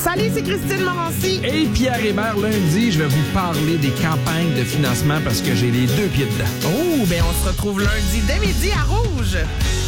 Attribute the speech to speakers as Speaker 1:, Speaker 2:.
Speaker 1: Salut, c'est Christine Morancy.
Speaker 2: Et Pierre Hébert, lundi, je vais vous parler des campagnes de financement parce que j'ai les deux pieds dedans.
Speaker 1: Oh, ben on se retrouve lundi dès midi à Rouge.